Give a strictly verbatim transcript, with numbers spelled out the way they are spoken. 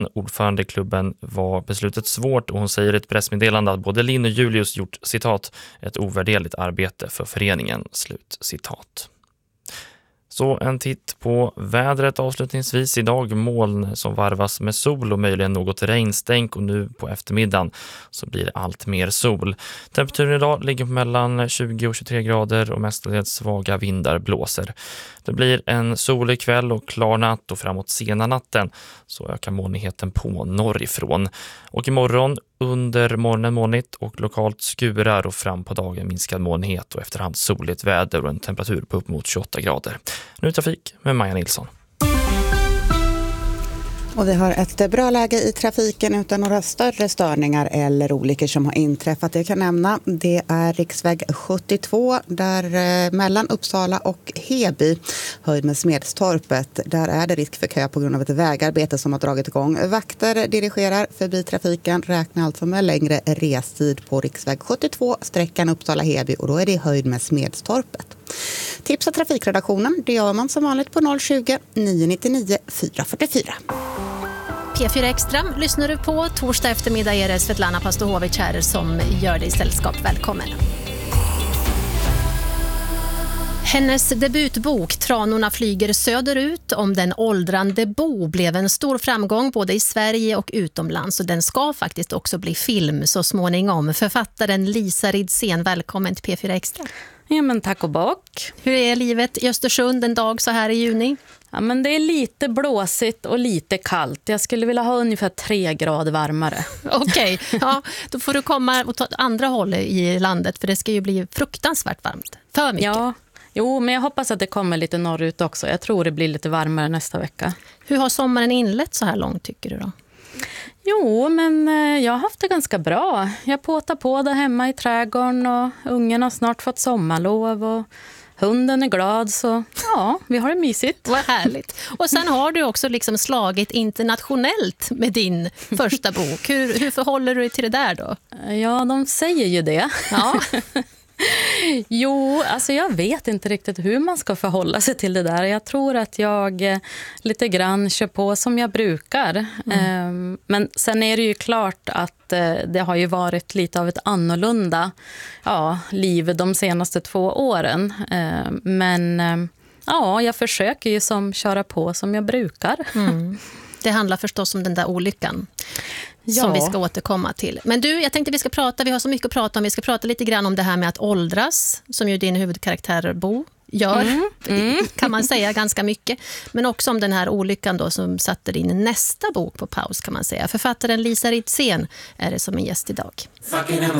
ordförande i klubben, var beslutet svårt och hon säger i ett pressmeddelande att både Linn och Julius gjort, citat, ett ovärderligt arbete för föreningen, slut citat. Så en titt på vädret avslutningsvis. Idag moln som varvas med sol och möjligen något regnstänk, och nu på eftermiddagen så blir det allt mer sol. Temperaturen idag ligger på mellan tjugo och tjugotre grader och mestadels svaga vindar blåser. Det blir en solig kväll och klar natt, och framåt sena natten så ökar molnigheten på norrifrån. Och imorgon under morgonen molnigt och lokalt skurar, och fram på dagen minskad molnighet och efterhand soligt väder och en temperatur på upp mot tjugoåtta grader. Nu trafik med Maja Nilsson. Och vi har ett bra läge i trafiken utan några större störningar eller olyckor som har inträffat. Jag kan nämna, det är riksväg sjuttiotvå där eh, mellan Uppsala och Heby, höjd med Smedstorpet. Där är det risk för kö på grund av ett vägarbete som har dragit igång. Vakter dirigerar förbi trafiken, räknar alltså med längre restid på riksväg sjuttiotvå, sträckan Uppsala-Heby, och då är det höjd med Smedstorpet. Tipsa trafikredaktionen, det gör man som vanligt på noll tjugo, nio nio nio, fyra fyra fyra. P fyra Extra lyssnar du på. Torsdag eftermiddag är det Svetlana Pastohovic här som gör dig sällskap. Välkommen. Hennes debutbok Tranorna flyger söderut om den åldrande Bo blev en stor framgång både i Sverige och utomlands, och den ska faktiskt också bli film så småningom. Författaren Lisa Ridsén, välkommen till P fyra Extra. Ja, men tack och bock. Hur är livet i Östersund en dag så här i juni? Ja, men det är lite blåsigt och lite kallt. Jag skulle vilja ha ungefär tre grader varmare. Okej, okay. Ja, då får du komma och ta andra håll i landet, för det ska ju bli fruktansvärt varmt. För mycket. Ja, jo, men jag hoppas att det kommer lite norrut också. Jag tror det blir lite varmare nästa vecka. Hur har sommaren inlett så här långt, tycker du då? Jo, men jag har haft det ganska bra. Jag påtar på det hemma i trädgården och ungen har snart fått sommarlov och hunden är glad, så ja, vi har det mysigt. Vad härligt. Och sen har du också liksom slagit internationellt med din första bok. Hur, hur förhåller du dig till det där då? Ja, de säger ju det. Ja. Jo, alltså jag vet inte riktigt hur man ska förhålla sig till det där. Jag tror att jag eh, lite grann kör på som jag brukar. Mm. Eh, men sen är det ju klart att eh, det har ju varit lite av ett annorlunda ja, liv de senaste två åren. Eh, men eh, ja, jag försöker ju som köra på som jag brukar. Mm. Det handlar förstås om den där olyckan. Ja. Som vi ska återkomma till. Men du, jag tänkte vi ska prata, vi har så mycket att prata om. Vi ska prata lite grann om det här med att åldras, som ju din huvudkaraktär Bo gör, mm. Mm. kan man säga ganska mycket. Men också om den här olyckan då som satte din nästa bok på paus, kan man säga. Författaren Lisa Ridsén är det som en gäst idag. Fucking I'm